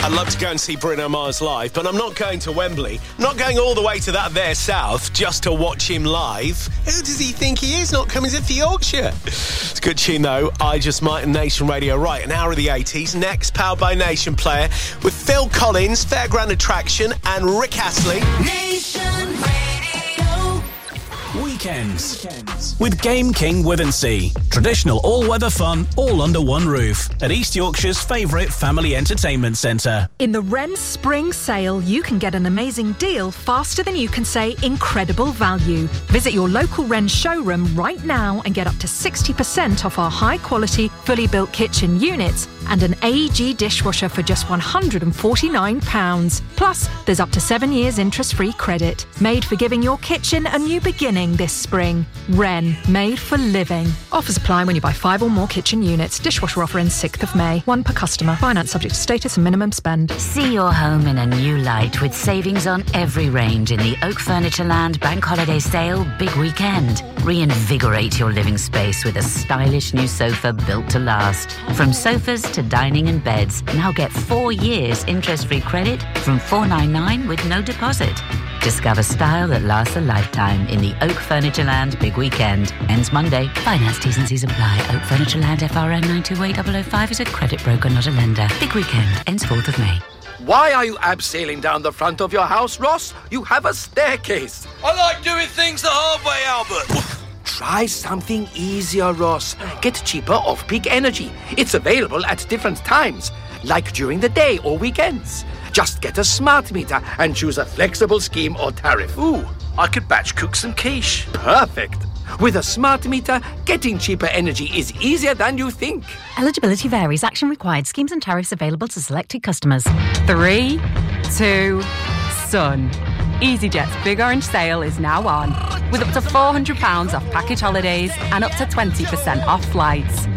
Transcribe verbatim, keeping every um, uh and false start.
I'd love to go and see Bruno Mars live, but I'm not going to Wembley. I'm not going all the way to that there south just to watch him live. Who does he think he is, not coming to Yorkshire? It's a good tune, though. I Just Might on Nation Radio. Right, an hour of the eighties. Next, Powered by Nation player with Phil Collins, Fairground Attraction, and Rick Astley. Nation Radio. Weekends. Weekends with Game King Withensea. Traditional all-weather fun, all under one roof at East Yorkshire's favourite family entertainment centre. In the Wren Spring Sale, you can get an amazing deal faster than you can say incredible value. Visit your local Wren showroom right now and get up to sixty percent off our high-quality, fully built kitchen units and an A E G dishwasher for just one hundred forty-nine pounds. Plus, there's up to seven years interest-free credit. Made for giving your kitchen a new beginning this spring. Wren, made for living. Offers apply when you buy five or more kitchen units. Dishwasher offer ends sixth of May. One per customer. Finance subject to status and minimum spend. See your home in a new light with savings on every range in the Oak Furnitureland Bank Holiday Sale Big Weekend. Reinvigorate your living space with a stylish new sofa built to last. From sofas to dining and beds, now get four years interest-free credit from four ninety-nine with no deposit. Discover style that lasts a lifetime in the Oak Furnitureland Big Weekend. Ends Monday. Finance T's and C's apply. Oak Furnitureland F R N nine two eight zero zero five is a credit broker, not a lender. Big Weekend. Ends fourth of May. Why are you abseiling down the front of your house, Ross? You have a staircase. I like doing things the hard way, Albert. Try something easier, Ross. Get cheaper off-peak energy. It's available at different times, like during the day or weekends. Just get a smart meter and choose a flexible scheme or tariff. Ooh, I could batch cook some quiche. Perfect. With a smart meter, getting cheaper energy is easier than you think. Eligibility varies. Action required. Schemes and tariffs available to selected customers. Three, two, sun. EasyJet's Big Orange Sale is now on, with up to four hundred pounds off package holidays and up to twenty percent off flights.